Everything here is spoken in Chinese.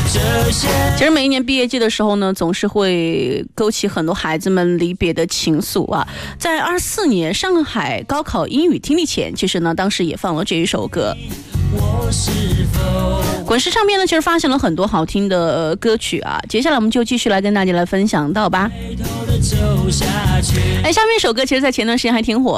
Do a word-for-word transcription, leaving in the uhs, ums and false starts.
其实每一年毕业季的时候呢，总是会勾起很多孩子们离别的情愫啊。在二四年上海高考英语听力前，其实呢当时也放了这一首歌。滚石唱片呢，其实发行了很多好听的歌曲啊。接下来我们就继续来跟大家来分享到吧。哎，下面一首歌其实在前段时间还挺火。